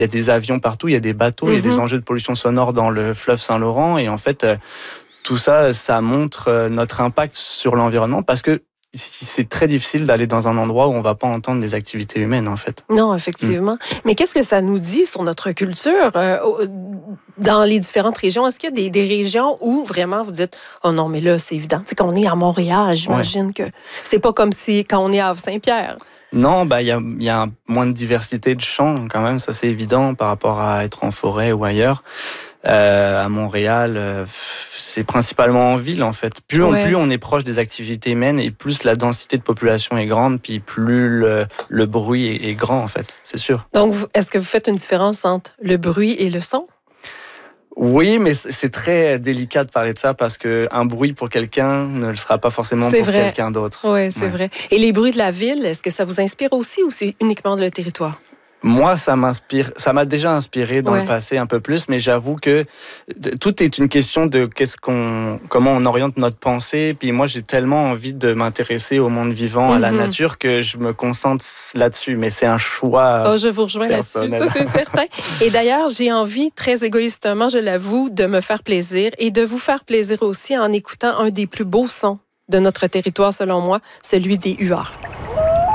y a des avions partout, il y a des bateaux, il y a des enjeux de pollution sonore dans le fleuve Saint-Laurent. Et en fait, tout ça, ça montre notre impact sur l'environnement parce que c'est très difficile d'aller dans un endroit où on ne va pas entendre des activités humaines, en fait. Non, effectivement. Mais qu'est-ce que ça nous dit sur notre culture dans les différentes régions? Est-ce qu'il y a des régions où vraiment vous dites « Oh non, mais là, c'est évident. » Tu sais, quand on est à Montréal, j'imagine que c'est pas comme si quand on est à Havre-Saint-Pierre. Non, il y a moins de diversité de chants, quand même. Ça, c'est évident par rapport à être en forêt ou ailleurs. À Montréal, c'est principalement en ville, en fait. Plus on est proche des activités humaines et plus la densité de population est grande, puis plus le bruit est grand, en fait, c'est sûr. Donc, est-ce que vous faites une différence entre le bruit et le son? Oui, mais c'est très délicat de parler de ça parce qu'un bruit pour quelqu'un ne le sera pas forcément pour quelqu'un d'autre. Oui, c'est vrai. Et les bruits de la ville, est-ce que ça vous inspire aussi ou c'est uniquement le territoire? Moi, ça m'a déjà inspiré dans le passé un peu plus, mais j'avoue que tout est une question de comment on oriente notre pensée. Puis moi, j'ai tellement envie de m'intéresser au monde vivant, à la nature, que je me concentre là-dessus. Mais c'est un choix. Oh, je vous rejoins là-dessus, ça c'est certain. Et d'ailleurs, j'ai envie, très égoïstement, je l'avoue, de me faire plaisir et de vous faire plaisir aussi en écoutant un des plus beaux sons de notre territoire, selon moi, celui des huards.